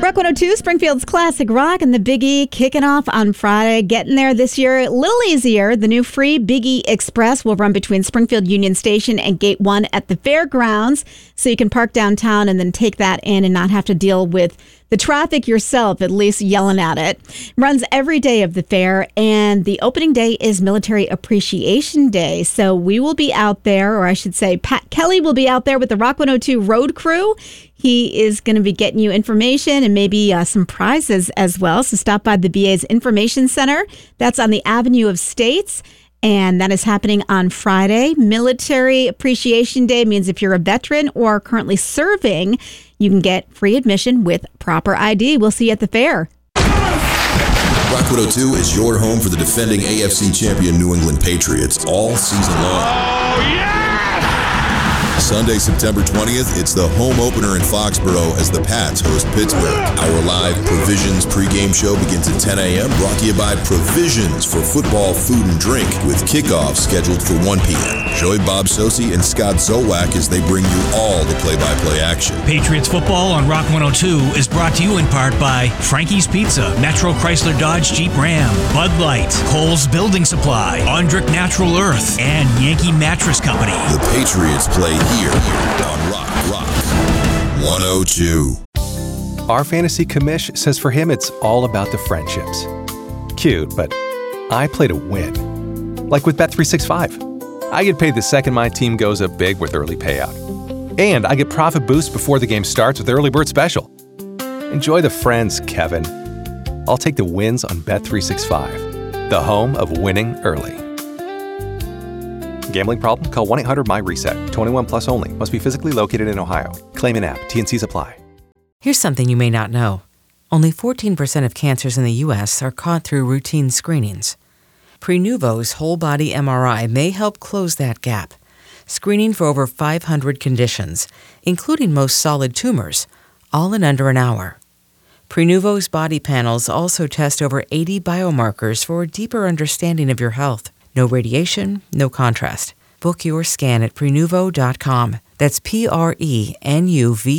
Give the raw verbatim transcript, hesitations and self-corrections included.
Rock one oh two, Springfield's Classic Rock, and the Big E kicking off on Friday. Getting there this year a little easier. The new free Big E Express will run between Springfield Union Station and Gate one at the fairgrounds, so you can park downtown and then take that in and not have to deal with the traffic yourself, at least yelling at it. Runs every day of the fair, and the opening day is Military Appreciation Day. So we will be out there, or I should say Pat Kelly will be out there with the Rock one oh two road crew. He is going to be getting you information and maybe uh, some prizes as well. So stop by the V A's Information Center. That's on the Avenue of States. And that is happening on Friday. Military Appreciation Day means if you're a veteran or currently serving, you can get free admission with proper I D. We'll see you at the fair. Rock one oh two is your home for the defending A F C champion New England Patriots all season long. Oh, yeah! Sunday, September twentieth, it's the home opener in Foxborough as the Pats host Pittsburgh. Our live Provisions pregame show begins at ten a.m. Brought to you by Provisions for football, food, and drink, with kickoff scheduled for one p.m. Join Bob Sosi and Scott Zolak as they bring you all the play-by-play action. Patriots football on Rock one oh two is brought to you in part by Frankie's Pizza, Metro Chrysler Dodge Jeep Ram, Bud Light, Kohl's Building Supply, Ondrick Natural Earth, and Yankee Mattress Company. The Patriots play here on Rock Rock one oh two. Our fantasy commish says for him it's all about the friendships. Cute, but I play to win. Like with Bet three sixty-five. I get paid the second my team goes up big with early payout. And I get profit boost before the game starts with Early Bird Special. Enjoy the friends, Kevin. I'll take the wins on Bet three sixty-five, the home of winning early. Gambling problem? Call one eight hundred M Y reset. twenty-one plus only. Must be physically located in Ohio. Claim in app. T and Cs apply. Here's something you may not know. Only fourteen percent of cancers in the U S are caught through routine screenings. Prenuvo's whole-body M R I may help close that gap, screening for over five hundred conditions, including most solid tumors, all in under an hour. Prenuvo's body panels also test over eighty biomarkers for a deeper understanding of your health. No radiation, no contrast. Book your scan at Prenuvo dot com. That's P R E N U V